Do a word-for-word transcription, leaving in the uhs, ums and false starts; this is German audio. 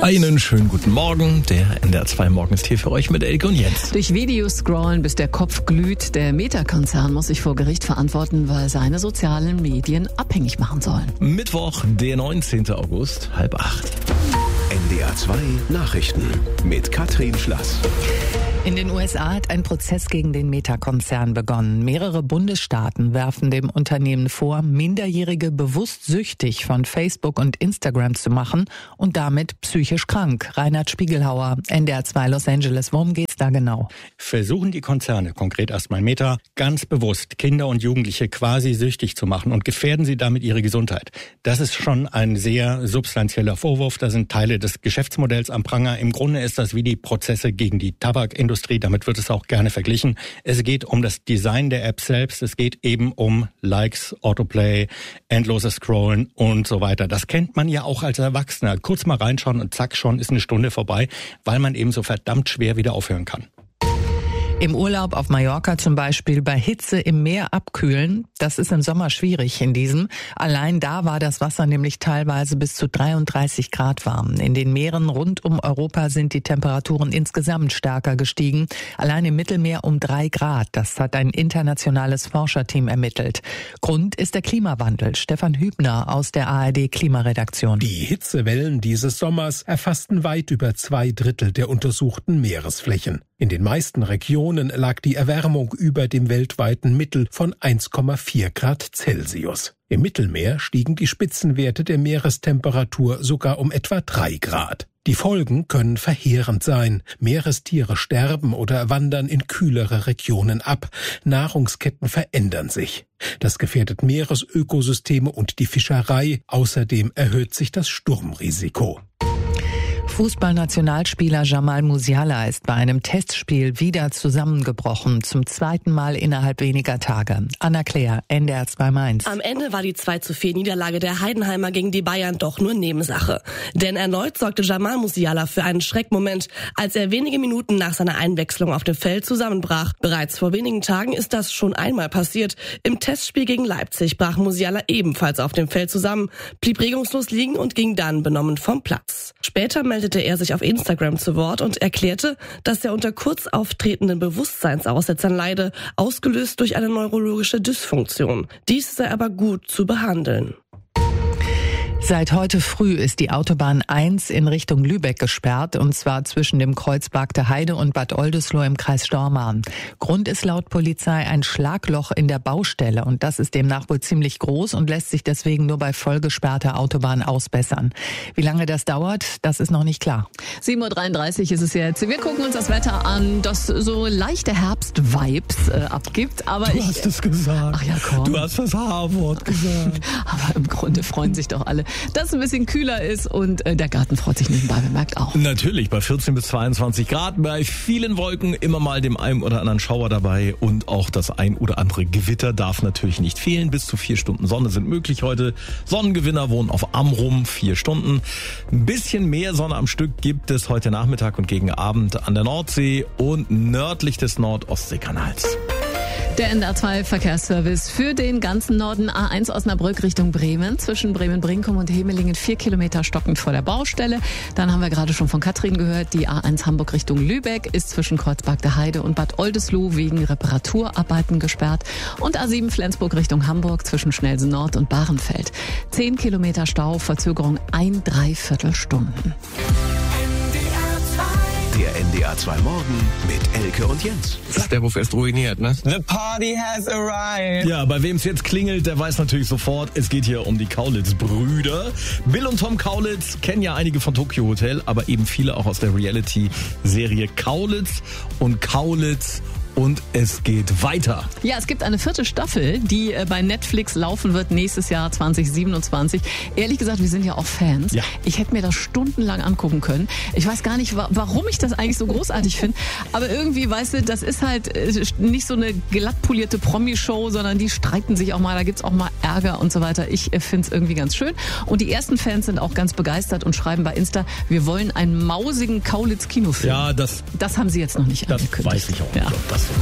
Einen schönen guten Morgen. Der N D R zwei Morgen ist hier für euch mit Elke und Jens. Durch Videos scrollen, bis der Kopf glüht. Der Meta-Konzern muss sich vor Gericht verantworten, weil seine sozialen Medien abhängig machen sollen. Mittwoch, der neunzehnten August, halb acht. N D R zwei Nachrichten mit Katrin Schlass. In den U S A hat ein Prozess gegen den Meta-Konzern begonnen. Mehrere Bundesstaaten werfen dem Unternehmen vor, Minderjährige bewusst süchtig von Facebook und Instagram zu machen und damit psychisch krank. Reinhard Spiegelhauer, N D R zwei Los Angeles. Worum geht's da genau? Versuchen die Konzerne, konkret erstmal Meta, ganz bewusst Kinder und Jugendliche quasi süchtig zu machen und gefährden sie damit ihre Gesundheit. Das ist schon ein sehr substanzieller Vorwurf. Da sind Teile des Geschäftsmodells am Pranger. Im Grunde ist das wie die Prozesse gegen die Tabakindustrie. Damit wird es auch gerne verglichen. Es geht um das Design der App selbst. Es geht eben um Likes, Autoplay, endloses Scrollen und so weiter. Das kennt man ja auch als Erwachsener. Kurz mal reinschauen und zack, schon ist eine Stunde vorbei, weil man eben so verdammt schwer wieder aufhören kann. Im Urlaub auf Mallorca zum Beispiel bei Hitze im Meer abkühlen, das ist im Sommer schwierig in diesem. Allein da war das Wasser nämlich teilweise bis zu dreiunddreißig Grad warm. In den Meeren rund um Europa sind die Temperaturen insgesamt stärker gestiegen. Allein im Mittelmeer um drei Grad. Das hat ein internationales Forscherteam ermittelt. Grund ist der Klimawandel. Stefan Hübner aus der A R D-Klimaredaktion. Die Hitzewellen dieses Sommers erfassten weit über zwei Drittel der untersuchten Meeresflächen. In den meisten Regionen lag die Erwärmung über dem weltweiten Mittel von eins Komma vier Grad Celsius. Im Mittelmeer stiegen die Spitzenwerte der Meerestemperatur sogar um etwa drei Grad. Die Folgen können verheerend sein. Meerestiere sterben oder wandern in kühlere Regionen ab. Nahrungsketten verändern sich. Das gefährdet Meeresökosysteme und die Fischerei. Außerdem erhöht sich das Sturmrisiko. Fußballnationalspieler Jamal Musiala ist bei einem Testspiel wieder zusammengebrochen, zum zweiten Mal innerhalb weniger Tage. Anna Claire, N D R zwei Mainz. Am Ende war die zwei zu vier Niederlage der Heidenheimer gegen die Bayern doch nur Nebensache. Denn erneut sorgte Jamal Musiala für einen Schreckmoment, als er wenige Minuten nach seiner Einwechslung auf dem Feld zusammenbrach. Bereits vor wenigen Tagen ist das schon einmal passiert. Im Testspiel gegen Leipzig brach Musiala ebenfalls auf dem Feld zusammen, blieb regungslos liegen und ging dann benommen vom Platz. Später meldete er sich auf Instagram zu Wort und erklärte, dass er unter kurz auftretenden Bewusstseinsaussetzern leide, ausgelöst durch eine neurologische Dysfunktion. Dies sei aber gut zu behandeln. Seit heute früh ist die Autobahn eins in Richtung Lübeck gesperrt, und zwar zwischen dem Kreuz Bargte Heide und Bad Oldesloe im Kreis Stormarn. Grund ist laut Polizei ein Schlagloch in der Baustelle, und das ist demnach wohl ziemlich groß und lässt sich deswegen nur bei vollgesperrter Autobahn ausbessern. Wie lange das dauert, das ist noch nicht klar. sieben Uhr dreiunddreißig ist es jetzt. Wir gucken uns das Wetter an, das so leichte Herbst-Vibes äh, abgibt. Aber Du ich, hast es gesagt. Ach ja, komm. Du hast das H-Wort gesagt. Aber im Grunde freuen sich doch alle, dass es ein bisschen kühler ist, und äh, der Garten freut sich nebenbei bemerkt auch. Natürlich, bei vierzehn bis zweiundzwanzig Grad, bei vielen Wolken immer mal dem einen oder anderen Schauer dabei, und auch das ein oder andere Gewitter darf natürlich nicht fehlen. Bis zu vier Stunden Sonne sind möglich heute. Sonnengewinner wohnen auf Amrum, vier Stunden. Ein bisschen mehr Sonne am Stück gibt es heute Nachmittag und gegen Abend an der Nordsee und nördlich des Nord-Ostsee-Kanals. Der N D R zwei Verkehrsservice für den ganzen Norden. A eins Osnabrück Richtung Bremen. Zwischen Bremen-Brinkum und Hemelingen vier Kilometer stockend vor der Baustelle. Dann haben wir gerade schon von Katrin gehört, die A eins Hamburg Richtung Lübeck ist zwischen Kreuz Bargte Heide und Bad Oldesloe wegen Reparaturarbeiten gesperrt. Und A sieben Flensburg Richtung Hamburg zwischen Schnelsen Nord und Bahrenfeld. zehn Kilometer Stau, Verzögerung ein Dreiviertelstunden. Der N D R zwei Morgen mit Elke und Jens. Ist der Ruf erst ruiniert, ne? The party has arrived. Ja, bei wem es jetzt klingelt, der weiß natürlich sofort, es geht hier um die Kaulitz-Brüder. Bill und Tom Kaulitz kennen ja einige von Tokyo Hotel, aber eben viele auch aus der Reality-Serie Kaulitz und Kaulitz. Und es geht weiter. Ja, es gibt eine vierte Staffel, die äh, bei Netflix laufen wird nächstes Jahr zwanzig siebenundzwanzig. Ehrlich gesagt, wir sind ja auch Fans. Ja. Ich hätte mir das stundenlang angucken können. Ich weiß gar nicht, wa- warum ich das eigentlich so großartig finde. Aber irgendwie, weißt du, das ist halt äh, nicht so eine glatt polierte Promi-Show, sondern die streiten sich auch mal. Da gibt's auch mal Ärger und so weiter. Ich äh, finde es irgendwie ganz schön. Und die ersten Fans sind auch ganz begeistert und schreiben bei Insta, wir wollen einen mausigen Kaulitz-Kinofilm. Ja, das, Das haben sie jetzt noch nicht das angekündigt. weiß ich auch Ja. nicht, ob das